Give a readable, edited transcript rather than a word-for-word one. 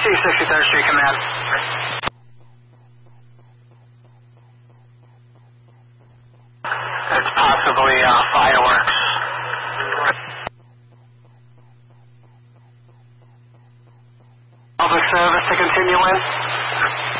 263rd Street Command. It's possibly fireworks. Public service to continue in.